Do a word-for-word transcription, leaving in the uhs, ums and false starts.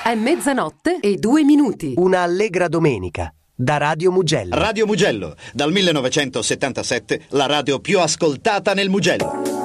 È mezzanotte e due minuti. Una allegra domenica da Radio Mugello. Radio Mugello, dal millenovecentosettantasette la radio più ascoltata nel Mugello.